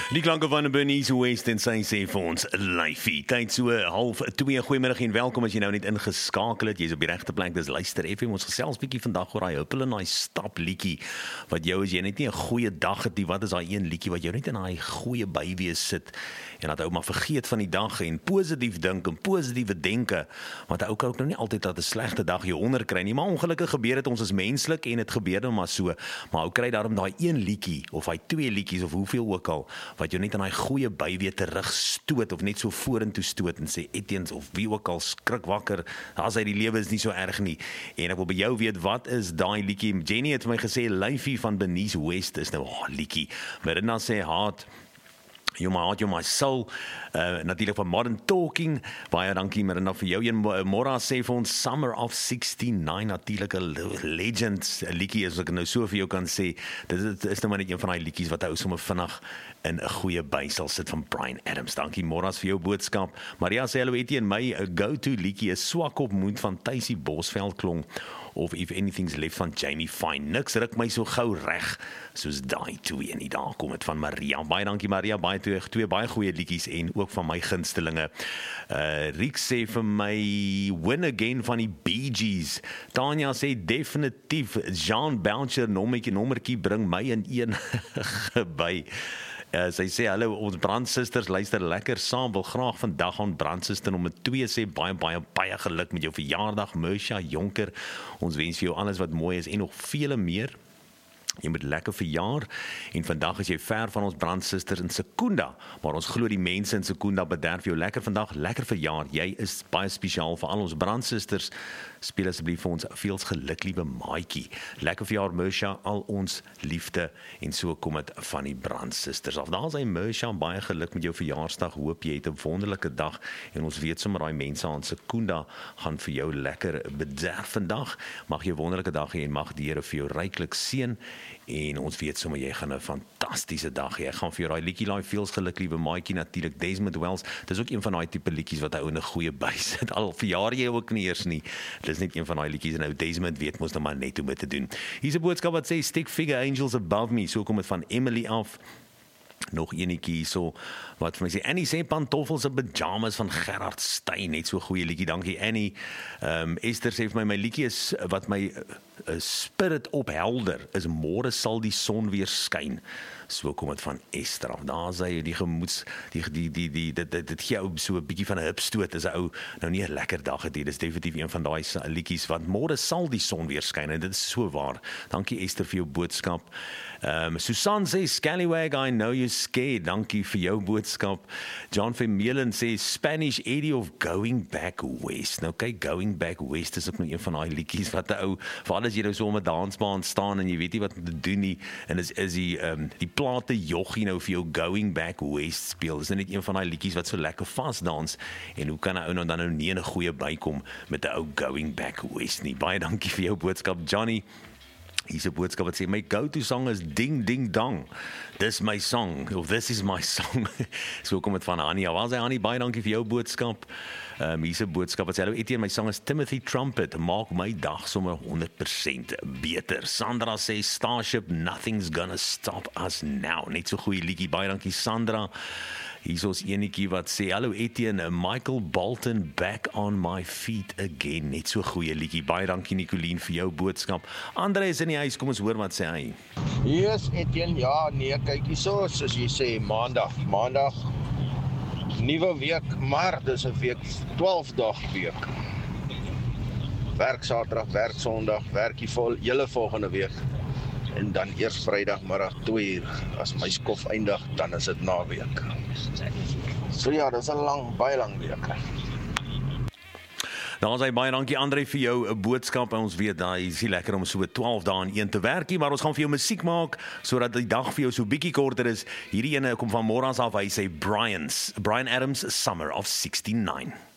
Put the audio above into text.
Die klanke van Bernice West en sy sê vir ons lyfie. Tyd so 1:30. Goeiemiddag en welkom as jy nou net ingeskakel het. Jy's op die regte plek. Dis Luister FM. Ons gesels bietjie vandag oor daai huppel en daai stap liedjie wat jou as jy net nie 'n goeie dag het nie. Wat is daai een liedjie wat jou net in daai goeie bywees sit en dat ou maar vergeet van die dag en positief dink en positiewe denke. Want ou kan ook nou nie altyd dat 'n slegte dag jou onderkry nie, maar ongelukkig gebeur dit, ons is menslik en dit gebeur nou maar so. Maar ou kry daarom daai een liedjie of daai twee liedjies of hoeveel ook al wat jou net aan daai goeie bywees terugstoot of net so vorentoe stoot en sê Etienne of wie ook al skrik wakker, as hy die lewe is nie so erg nie. En ek wil by jou weet, wat is daai liedjie? Jenny het vir my gesê Lyfie van Bernice West is nou liedjie. Marina sê Heart, You My Heart, You My Soul, natuurlik van Modern Talking, baie dankie Marina vir jou. En Mora sê vir ons Summer of 69, natuurlik 'n legend liedjie, as ek nou so vir jou kan sê. Dit is nou maar net een van daai liedjies wat ou sommer vinnig in 'n goeie by sal sit van Bryan Adams. Dankie Moras vir jou boodskap. Maria sê hallo Etienne, my go-to liedjie is Swak op Moed van Tuisie Bosveld klong, of If Anything's Left van Jamie Fine. Niks ruk my so gou reg soos daai twee nie. Daar kom dit van Maria. Baie dankie Maria, twee baie goeie liedjies en ook van my gunstelinge. Riek sê vir my Win Again van die Bee Gees. Tanya sê definitief Jean Belcher nommertjie bring my in een by. Sy sê hallo, ons brandsusters luister lekker saam, wil graag vandag aan brandsuster nommer 2 sê baie geluk met jou verjaardag Mersha Jonker. Ons wens vir jou alles wat mooi is en nog vele meer. Jy moet lekker verjaar en vandag is jy ver van ons brandsusters in Secunda, maar ons glo die mense in Secunda bederf jou lekker vandag, lekker verjaar. Jy is baie spesiaal vir al ons brandsusters. Speel asseblief vir ons veels geluk, liewe maatjie. Lekker verjaar Mersha, al ons liefde en so kom dit van die brandsusters af. Daar is hy Mersha, baie geluk met jou verjaarsdag. Hoop jy het 'n wonderlike dag en ons weet sommer daai mense aan Secunda gaan vir jou lekker bederf vandag. Mag jy 'n wonderlike dag hê en mag die Here vir jou ryklik seën. En ons weet sommer jy gaan 'n fantastiese dag hê. Ek gaan vir jou daai liedjie laai veels geluk, liewe maatjie, natuurlik Desmond Wells. Dis ook een van daai tipe liedjies wat ou in 'n goeie by sit. Al verjaar jy ook nie eers nie. Dis net een van daai liedjies en nou Desmond weet mos nou maar net hoe om te doen. Hier's 'n boodskap wat sê Stick Figure Angels Above Me. So kom dit van Emily af. Nog enetjie hierso wat vir my sê Annie sê pantoffels en pyjamas van Gerard Steyn, net so goeie liedjie, dankie Annie. Esther sê vir my liedjie is wat my spirit ophelder is môre sal die son weer skyn. So kom dit van Esther af. Daar is hy die gemoeds dit gee ou so 'n bietjie van 'n hupstoot as 'n ou nou nie 'n lekker dag het nie. Dis definitief een van daai liedjies want môre sal die son weer skyn en dit is so waar. Dankie Esther vir jou boodskap. Susan sê Scallywag, I know you're scared. Dankie vir jou boodskap. John Vermeulen sê Spanish Eddie of Going Back West. Nou kyk, Going Back West is ook nog een van daai liedjies wat 'n ou, veral as jy nou so om 'n dansbaan staan en jy weet nie wat om te doen nie en is die plate joggie nou vir jou Going Back West speel. Dis net een van daai liedjies wat so lekker vasdans en hoe kan 'n ou nou dan nou nie in 'n goeie bykom met 'n ou Going Back West nie. Baie dankie vir jou boodskap Johnny. Hier's 'n boodskap wat sê my go-to song is Ding Ding Dong. Dis my song, of this is my song. So kom dit van Annie. Waar sê Annie, baie dankie vir jou boodskap. Hier's 'n boodskap wat sê hallo Etienne, my song is Timothy Trumpet. Maak my dag sommer 100% beter. Sandra sê Starship, Nothing's Gonna Stop Us Now. Net so goeie liedjie. Baie dankie Sandra. Hier is ons enetjie wat sê hallo Etienne, Michael Bolton, Back on My Feet Again. Net so goeie liedjie. Baie dankie Nicoline vir jou boodskap. Andre is in die huis, kom ons hoor wat sê hy. Yes Etienne, ja nee, kyk hierso, soos jy sê maandag, nuwe week, maar dis 'n week 12-dag week. Werk Saterdag, werk Sondag, werk die hele volgende week. En dan eers Vrydagmiddag 2 uur, as my skof eindig, dan is dit naweek. So ja, dis 'n baie lang week. Daar sê baie dankie Andre vir jou boodskap en ons weet daai is nie lekker om so 12 dae in een te werk nie, maar ons gaan vir jou musiek maak sodat die dag vir jou so bietjie korter is. Hierdie ene kom van môre af, hy sê Bryan Adams, Summer of 69.